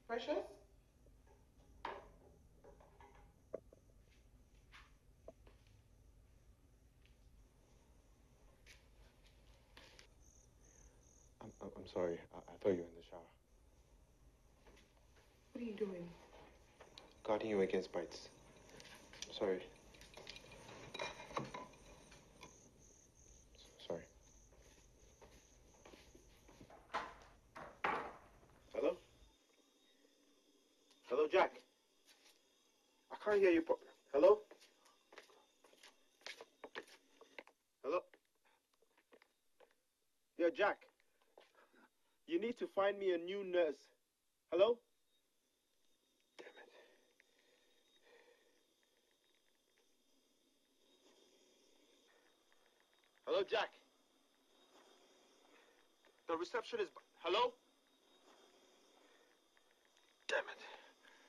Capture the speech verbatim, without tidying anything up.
Precious? I'm, I'm, I'm sorry. I, I thought you were in the shower. What are you doing? Guarding you against bites. Sorry. Sorry. Hello? Hello, Jack? I can't hear you. Pro- Hello? Hello? Yeah, Jack. You need to find me a new nurse. Hello? Damn it. Hello, Jack. The reception is... Hello? Damn it.